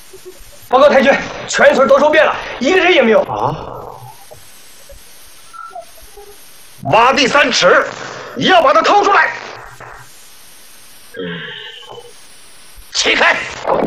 报告太君，全村都收遍了，一个人也没有。 啊！挖地3尺，要把他掏出来。起开！